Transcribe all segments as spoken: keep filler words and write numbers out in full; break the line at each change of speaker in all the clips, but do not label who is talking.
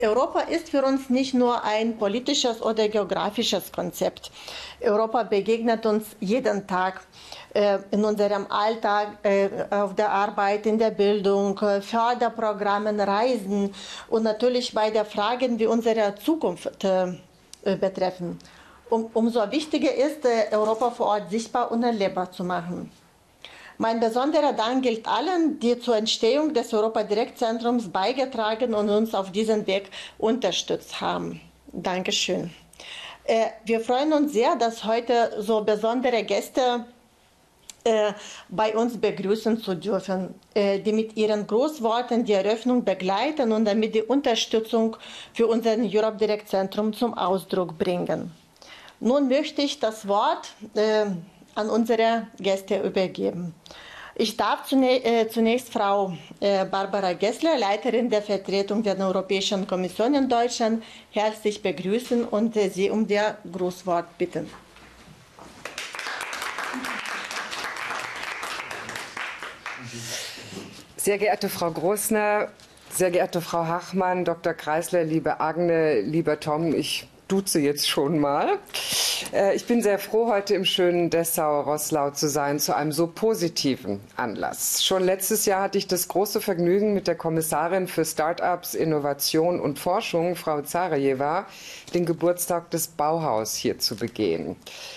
Europa ist für uns nicht nur ein politisches oder geografisches Konzept. Europa begegnet uns jeden Tag äh, in unserem Alltag, äh, auf der Arbeit, in der Bildung, äh, Förderprogrammen, Reisen und natürlich bei der Fragen, die unsere Zukunft äh, betreffen. Um, umso wichtiger ist, äh, Europa vor Ort sichtbar und erlebbar zu machen. Mein besonderer Dank gilt allen, die zur Entstehung des Europa-Direkt-Zentrums beigetragen und uns auf diesem Weg unterstützt haben. Dankeschön. Äh, wir freuen uns sehr, dass heute so besondere Gäste äh, bei uns begrüßen zu dürfen, äh, die mit ihren Grußworten die Eröffnung begleiten und damit die Unterstützung für unser Europe-Direkt-Zentrum zum Ausdruck bringen. Nun möchte ich das Wort äh, an unsere Gäste übergeben. Ich darf zunächst Frau Barbara Gessler, Leiterin der Vertretung der Europäischen Kommission in Deutschland, herzlich begrüßen und Sie um das Grußwort bitten.
Sehr geehrte Frau Großner, sehr geehrte Frau Hachmann, Doktor Kreisler, liebe Agne, lieber Tom, ich duze jetzt schon mal. Ich bin sehr froh, heute im schönen Dessau-Roßlau zu sein, zu einem so positiven Anlass. Schon letztes Jahr hatte ich das große Vergnügen, mit der Kommissarin für Start-ups, Innovation und Forschung, Frau Zarajewa, den Geburtstag des Bauhaus hier zu begehen.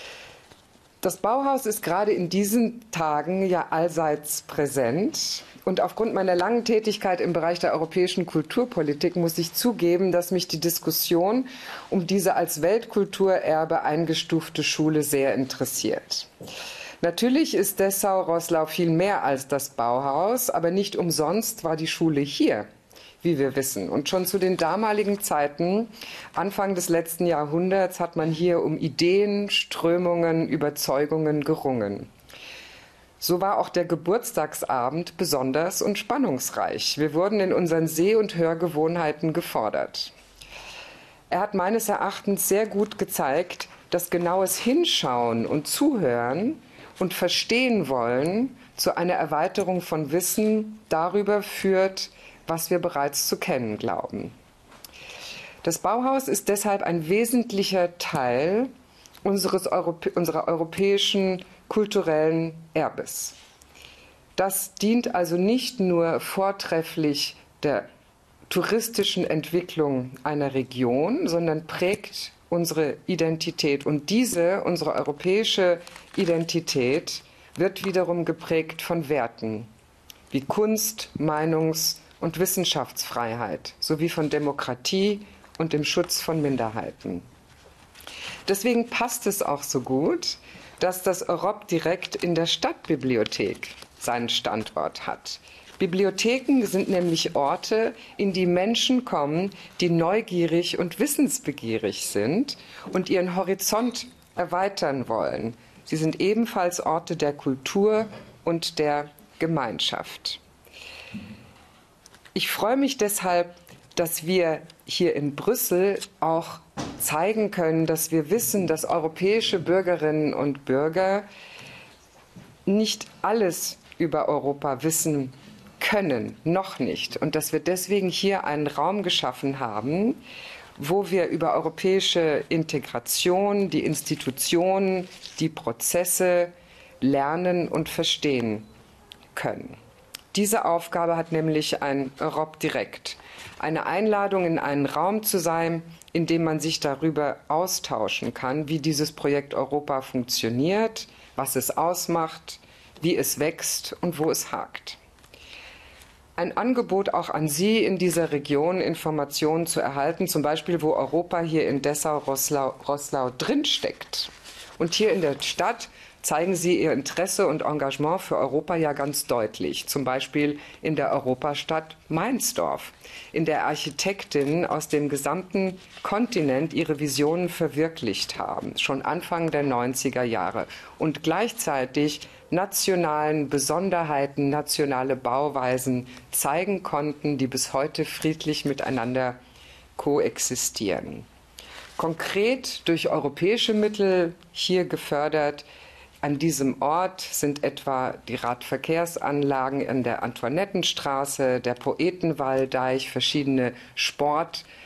Das Bauhaus ist gerade in diesen Tagen ja allseits präsent. Und aufgrund meiner langen Tätigkeit im Bereich der europäischen Kulturpolitik muss ich zugeben, dass mich die Diskussion um diese als Weltkulturerbe eingestufte Schule sehr interessiert. Natürlich ist Dessau-Roßlau viel mehr als das Bauhaus, aber nicht umsonst war die Schule hier, wie wir wissen. Und schon zu den damaligen Zeiten, Anfang des letzten Jahrhunderts, hat man hier um Ideen, Strömungen, Überzeugungen gerungen. So war auch der Geburtstagsabend besonders und spannungsreich. Wir wurden in unseren Seh- und Hörgewohnheiten gefordert. Er hat meines Erachtens sehr gut gezeigt, dass genaues Hinschauen und Zuhören und Verstehen wollen zu einer Erweiterung von Wissen darüber führt, was wir bereits zu kennen glauben. Das Bauhaus ist deshalb ein wesentlicher Teil unseres Europä- unserer europäischen kulturellen Erbes. Das dient also nicht nur vortrefflich der touristischen Entwicklung einer Region, sondern prägt unsere Identität. Und diese, unsere europäische Identität, wird wiederum geprägt von Werten wie Kunst, Meinungs- und Wissenschaftsfreiheit sowie von Demokratie und dem Schutz von Minderheiten. Deswegen passt es auch so gut, dass das Europe Direkt in der Stadtbibliothek seinen Standort hat. Bibliotheken sind nämlich Orte, in die Menschen kommen, die neugierig und wissensbegierig sind und ihren Horizont erweitern wollen. Sie sind ebenfalls Orte der Kultur und der Gemeinschaft. Ich freue mich deshalb, dass wir hier in Brüssel auch zeigen können, dass wir wissen, dass europäische Bürgerinnen und Bürger nicht alles über Europa wissen können, noch nicht. Und dass wir deswegen hier einen Raum geschaffen haben, wo wir über europäische Integration, die Institutionen, die Prozesse lernen und verstehen können. Diese Aufgabe hat nämlich ein Europe Direkt. Eine Einladung, in einen Raum zu sein, in dem man sich darüber austauschen kann, wie dieses Projekt Europa funktioniert, was es ausmacht, wie es wächst und wo es hakt. Ein Angebot auch an Sie, in dieser Region Informationen zu erhalten, zum Beispiel, wo Europa hier in Dessau-Roßlau drinsteckt. Und hier in der Stadt zeigen Sie Ihr Interesse und Engagement für Europa ja ganz deutlich, zum Beispiel in der Europastadt Meinsdorf, in der Architektinnen aus dem gesamten Kontinent ihre Visionen verwirklicht haben, schon Anfang der neunziger Jahre, und gleichzeitig nationalen Besonderheiten, nationale Bauweisen zeigen konnten, die bis heute friedlich miteinander koexistieren. Konkret durch europäische Mittel hier gefördert. An diesem Ort sind etwa die Radverkehrsanlagen in der Antoinettenstraße, der Poetenwalldeich, verschiedene Sport-